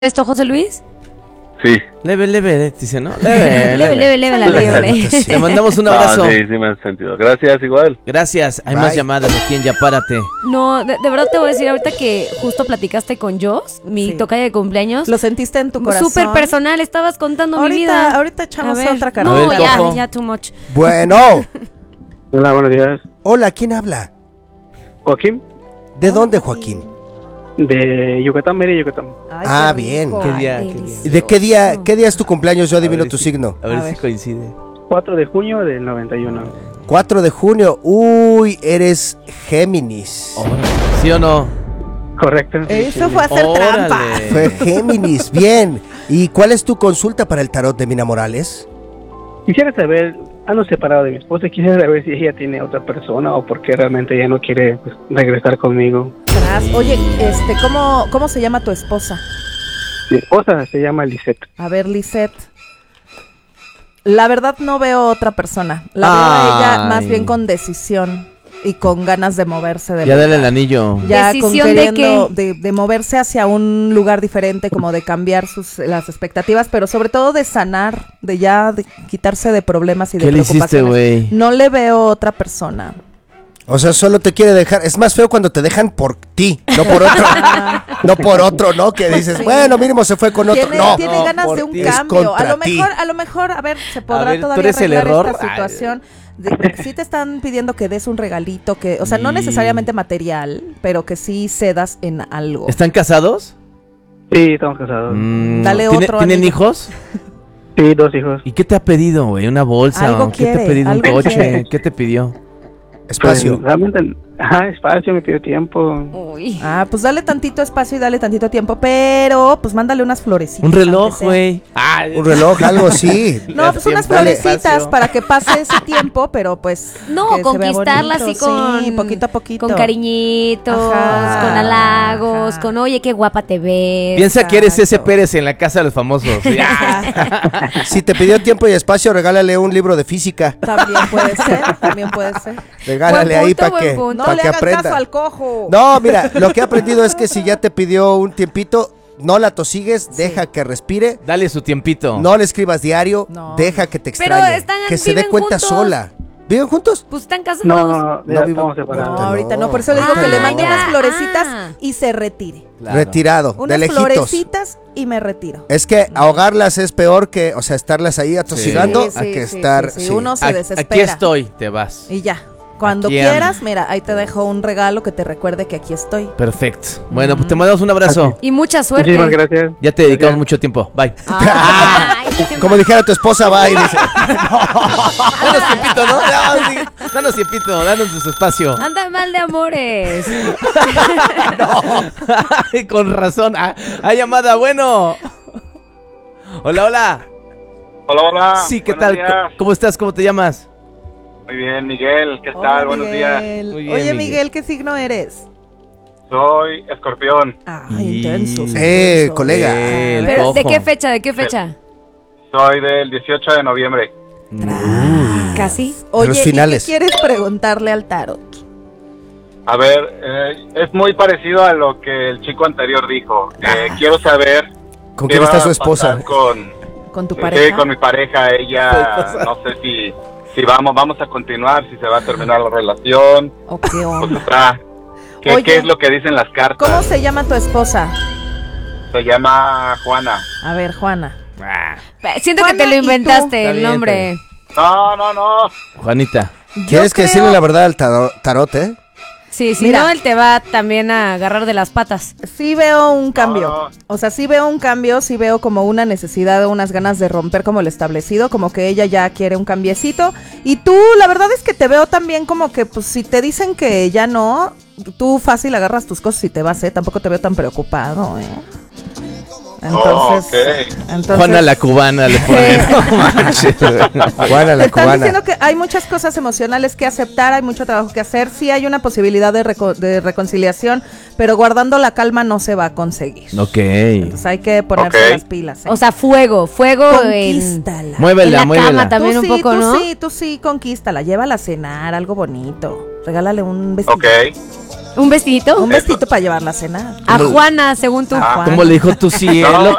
esto, José Luis? Sí. Leve, dice, ¿no? Leve. Te mandamos un abrazo. Sí, me ha sentido. Gracias, igual. Gracias. Hay Bye. más llamadas aquí en Ya Párate. No, de verdad te voy a decir ahorita que justo platicaste con Jos, mi Sí. tocaya de cumpleaños. Lo sentiste en tu corazón. Súper personal, estabas contando mi vida. Ahorita echamos A ver, otra A carta. No, ver, ya, Cojo. ya, too much. Bueno, Hola, buenos días. hola, ¿quién habla? Joaquín, ¿De dónde, Joaquín? de Yucatán, Mérida, Yucatán. Ah, bien. ¿Qué día? Delicioso. ¿Y de qué día es tu cumpleaños? Yo adivino tu signo. A ver A si ver. coincide. 4 de junio del 91. 4 de junio. Uy, eres Géminis. Órale. ¿Sí o no? Correcto. Eso fue hacer Órale. trampa. Fue Géminis, bien. ¿Y cuál es tu consulta para el tarot de Mina Morales? Quisiera saber, ando separado de mi esposa, quisiera saber si ella tiene otra persona o por qué realmente ella no quiere regresar conmigo. Oye, ¿cómo se llama tu esposa? Mi esposa se llama Lisette. A ver, Lisette. La verdad no veo otra persona. La veo a ella más Ay. bien con decisión y con ganas de moverse de Ya lugar. dale el anillo. Ya con ¿Decisión de queriendo de moverse hacia un lugar diferente, como de cambiar las expectativas, pero sobre todo de sanar, de quitarse de problemas y de ¿Qué le hiciste, preocupaciones. güey? No le veo otra persona. O sea, solo te quiere dejar. Es más feo cuando te dejan por ti, no por otro. No por otro, ¿no? Que dices, Sí. bueno, mínimo se fue con otro. No. Tiene ganas por de un ti. Es cambio. contra ti. A lo mejor, a ver, se podrá ver, ¿tú todavía eres el arreglar error? esta situación. Sí te están pidiendo que des un regalito, o sea, no Y- necesariamente material, pero que sí cedas en algo. ¿Están casados? Sí, estamos casados. Dale otro ¿Tienen anillo. hijos? Sí, 2 hijos. ¿Y qué te ha pedido, güey? ¿Una bolsa? Algo ¿O ¿Qué te ha quiere, pedido? ¿Un algo coche? quiere. ¿Qué te pidió? Espacio. Pues, realmente, espacio, me pidió tiempo. Uy. Ah, pues dale tantito espacio y dale tantito tiempo, pero pues mándale unas florecitas. Un reloj, aunque sea. güey. Un reloj, algo así. No, pues unas Dale. florecitas para que pase ese tiempo, pero pues No, que se vea conquistarla bonito, así con... sí, poquito a poquito. Con cariñitos, Ajá. con halagos, Ajá. con oye, qué guapa te ves. Piensa que eres ese Exacto. Pérez en la casa de los famosos. Ya. Si te pidió tiempo y espacio, regálale un libro de física. También puede ser, también puede ser. Regálale Buen ahí punto, para que, buen punto. No pa' le que hagas aprenda. caso al cojo. No, mira, lo que he aprendido es que si ya te pidió un tiempito, no la tosigues, deja que respire. Dale su tiempito. No le escribas diario, No. deja que te Pero extrañe. están- Que se dé viven cuenta juntos. sola. ¿Viven juntos? Pues están casados. No, ya No vivo- estamos separados. No, ahorita no, por eso le digo Ah, que le no. mande ya. unas florecitas Ah. y se retire. Claro. Retirado, de Unas lejitos. florecitas y me retiro. Es que ahogarlas es peor que, o sea, estarlas ahí atosigando a que estar. sí. sí. Uno se desespera. Aquí estoy, te vas. Y ya. Cuando Aquí quieras, mira, ahí te dejo un regalo que te recuerde que aquí estoy. Perfecto. Bueno, pues te mandamos un abrazo. Y mucha suerte. Muchísimas gracias. Ya te dedicamos mucho tiempo. Bye. Ay, Como dijera tu esposa, va y dice. Danos tiempito, ¿no? No, sí. Danos tiempito, danos su espacio. anda mal de amores. Ay, con razón. Hay llamada, bueno. Hola, hola. Hola, hola. Sí, ¿qué Buenos tal? días. ¿Cómo estás? ¿Cómo te llamas? Muy bien, Miguel. ¿Qué Hola, tal? Buenos días. Miguel. Muy bien, Oye, Miguel. Miguel, ¿qué signo eres? Soy escorpión. Ay, intenso. Colega. El Pero, ¿de cojo. qué fecha? ¿De qué fecha? Soy del 18 de noviembre. Casi. Oye, Los ¿y finales. qué quieres preguntarle al tarot? A ver, es muy parecido a lo que el chico anterior dijo. Quiero saber ¿Con qué quién está va su a esposa? pasar con, ¿Con tu sí, pareja? con mi pareja. Ella, no sé si vamos a continuar, si se va a terminar la relación. ¿O qué Pues onda? está. Oye. ¿Qué es lo que dicen las cartas? ¿Cómo se llama tu esposa? Se llama Juana. A ver, Juana. Siento que Juana, te lo ¿y tú? inventaste Está el bien, nombre. No. Juanita. ¿Quieres Yo que creo- decirle la verdad al tarot, eh? Sí, si Mira. no, él te va también a agarrar de las patas. Sí veo un cambio. No. O sea, sí veo un cambio, sí veo como una necesidad, unas ganas de romper como el establecido, como que ella ya quiere un cambiecito. Y tú, la verdad es que te veo también como que, pues, si te dicen que ya no, tú fácil agarras tus cosas y te vas, ¿eh? Tampoco te veo tan preocupado, ¿eh? Entonces, Ok. Juana la cubana le pone. No manches. Juana Te la están cubana. diciendo que hay muchas cosas emocionales que aceptar, hay mucho trabajo que hacer, sí hay una posibilidad de, reconciliación, pero guardando la calma no se va a conseguir. Ok. Entonces hay que ponerse Ok. las pilas. ¿eh? O sea, fuego en, Conquístala. en Muévela, la muévela. cama también un poco, ¿no? Tú sí, conquístala, llévala a cenar, algo bonito. Regálale un vestido. Ok. ¿Un vestidito? Un vestidito para llevarla a cenar. A Juana, según tú. Ah. ¿Cómo le dijo tu cielo? No,